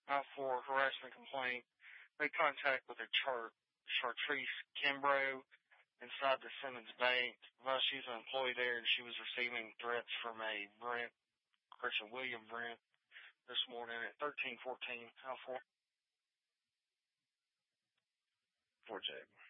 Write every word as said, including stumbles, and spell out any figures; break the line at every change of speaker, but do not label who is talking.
Out for harassment complaint. Made contact with a char- Chartrice Kimbrough inside the Simmons Bank. Well, she's an employee there, and she was receiving threats from a Brent, Christian William Brent, this morning at thirteen fourteen. Out for. For Jake.